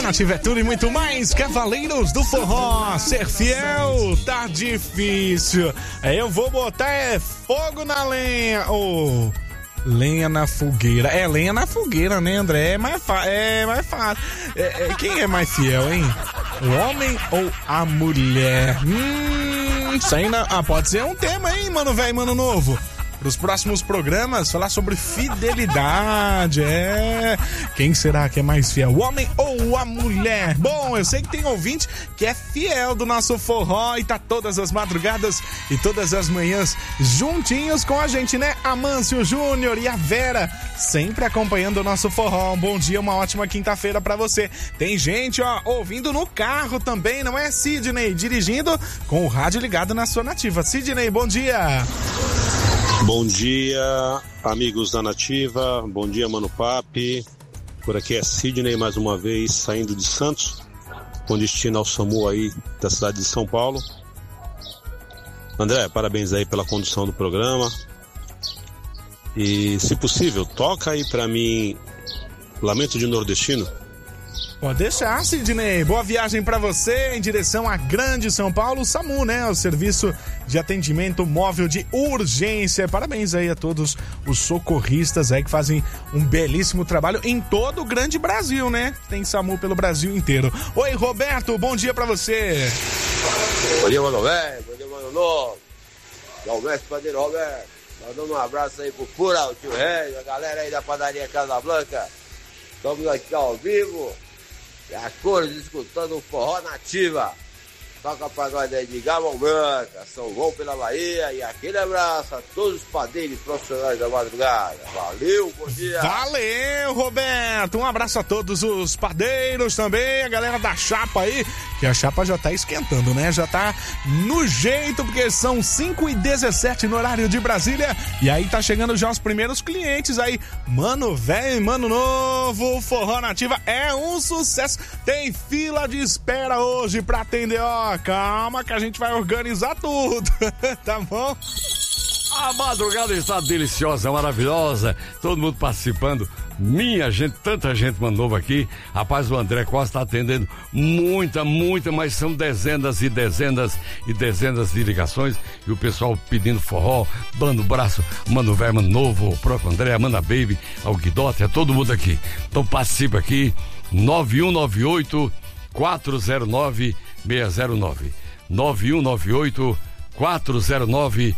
Nativa é tudo e muito mais. Cavaleiros do Forró, ser fiel tá difícil. Eu vou botar fogo na lenha. Lenha na fogueira. Lenha na fogueira, né, André? É mais fácil. Quem é mais fiel, hein? O homem ou a mulher? Isso aí pode ser um tema, hein, mano velho, mano novo. Para os próximos programas, falar sobre fidelidade. Quem será que é mais fiel, o homem ou a mulher? Bom, eu sei que tem ouvinte que é fiel do nosso forró e tá todas as madrugadas e todas as manhãs juntinhos com a gente, né? Amâncio Júnior e a Vera, sempre acompanhando o nosso forró. Um bom dia, uma ótima quinta-feira pra você. Tem gente, ouvindo no carro também, não é, Sidney? Dirigindo com o rádio ligado na sua Nativa. Sidney, bom dia. Bom dia, amigos da Nativa, bom dia, Mano Papi. Por aqui é Sidney, mais uma vez, saindo de Santos, com destino ao SAMU aí da cidade de São Paulo. André, parabéns aí pela condução do programa. E, se possível, toca aí pra mim Lamento de Nordestino. Pode deixar, Sidney. Boa viagem pra você em direção à Grande São Paulo, SAMU, né? O Serviço de Atendimento Móvel de Urgência. Parabéns aí a todos os socorristas aí que fazem um belíssimo trabalho em todo o grande Brasil, né? Tem SAMU pelo Brasil inteiro. Oi, Roberto, bom dia pra você. Bom dia, mano velho. Bom dia, mano novo. É o mestre Padeiro Roberto. Mandando um abraço aí pro Fura, o tio Rei, a galera aí da padaria Casa Blanca. Estamos aqui ao vivo. E a cores escutando o Forró Nativa. Toca pra nós aí de Gamão Branca, São João pela Bahia. E aquele abraço a todos os padeiros profissionais da madrugada. Valeu, bom dia. Valeu, Roberto. Um abraço a todos os padeiros também. A galera da chapa aí, que a chapa já tá esquentando, né? Já tá no jeito, porque são 5h17 no horário de Brasília. E aí tá chegando já os primeiros clientes aí. Mano velho, mano novo, o Forró Nativa é um sucesso. Tem fila de espera hoje pra atender, calma que a gente vai organizar tudo, tá bom? A madrugada está deliciosa, maravilhosa, todo mundo participando, minha gente, tanta gente, mano novo aqui. Rapaz, o André Costa está atendendo muita, mas são dezenas e dezenas e dezenas de ligações, e o pessoal pedindo forró, dando braço, mano velho, mano novo, o próprio André, a Mana Baby, ao Guidote, é todo mundo aqui. Então participa aqui, 9198-409-609, 9198-409-6019.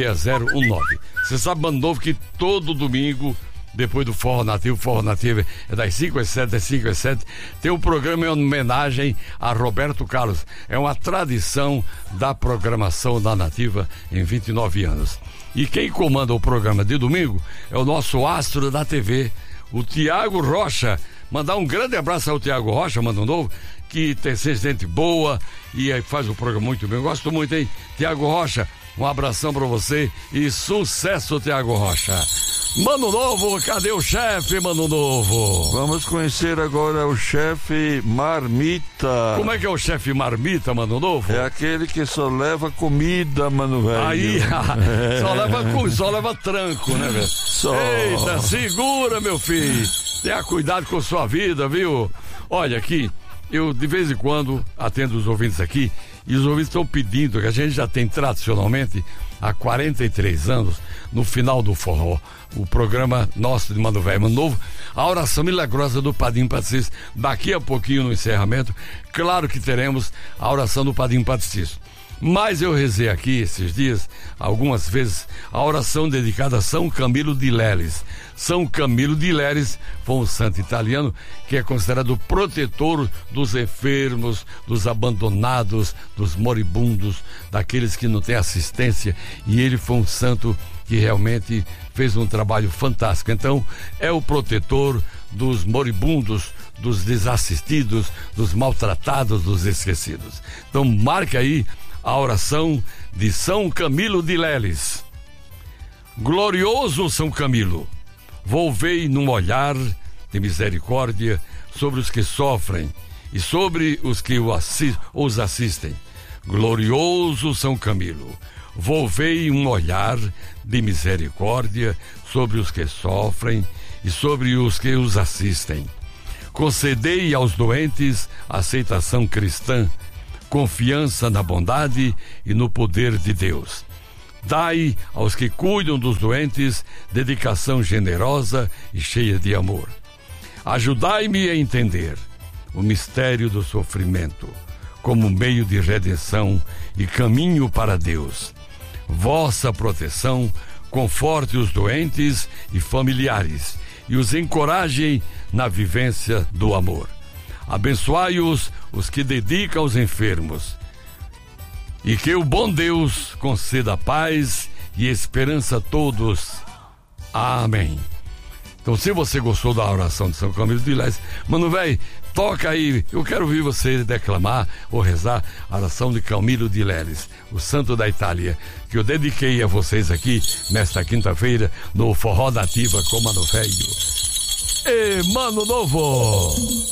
Você sabe, mano novo, que todo domingo, depois do Forró Nativo é das 5 às 7, tem um programa em homenagem a Roberto Carlos. É uma tradição da programação da Nativa em 29 anos. E quem comanda o programa de domingo é o nosso astro da TV, o Tiago Rocha. Mandar um grande abraço ao Tiago Rocha, mano novo, que tem gente boa e aí faz o programa muito bem. Eu gosto muito, hein? Tiago Rocha, um abração pra você e sucesso, Tiago Rocha. Mano Novo, cadê o chefe, Mano Novo? Vamos conhecer agora o chefe Marmita. Como é que é o chefe Marmita, Mano Novo? É aquele que só leva comida, mano velho. Aí, só leva tranco, né, velho? Eita, segura, meu filho. Tenha cuidado com sua vida, viu? Olha aqui, eu de vez em quando atendo os ouvintes aqui, e os ouvintes estão pedindo, que a gente já tem tradicionalmente há 43 anos, no final do forró, o programa nosso de Mano Velho Mano Novo, a oração milagrosa do Padrinho Patricício. Daqui a pouquinho no encerramento, claro que teremos a oração do Padrinho Patricício. Mas eu rezei aqui esses dias, algumas vezes, a oração dedicada a São Camilo de Leles. São Camilo de Leles foi um santo italiano que é considerado protetor dos enfermos, dos abandonados, dos moribundos, daqueles que não têm assistência. E ele foi um santo que realmente fez um trabalho fantástico. Então, é o protetor dos moribundos, dos desassistidos, dos maltratados, dos esquecidos. Então, marque aí a oração de São Camilo de Leles. Glorioso São Camilo, volvei num olhar de misericórdia sobre os que sofrem e sobre os que os assistem. Glorioso São Camilo, volvei um olhar de misericórdia sobre os que sofrem e sobre os que os assistem. Concedei aos doentes aceitação cristã, confiança na bondade e no poder de Deus. Dai aos que cuidam dos doentes dedicação generosa e cheia de amor. Ajudai-me a entender o mistério do sofrimento como meio de redenção e caminho para Deus. Vossa proteção conforte os doentes e familiares e os encorajem na vivência do amor. Abençoai-os os que dedicam aos enfermos, e que o bom Deus conceda paz e esperança a todos. Amém. Então, se você gostou da oração de São Camilo de Leles, mano, velho, toca aí, eu quero ouvir você declamar ou rezar a oração de Camilo de Leles, o santo da Itália, que eu dediquei a vocês aqui nesta quinta-feira no Forró da Ativa com Mano Velho. E Mano Novo!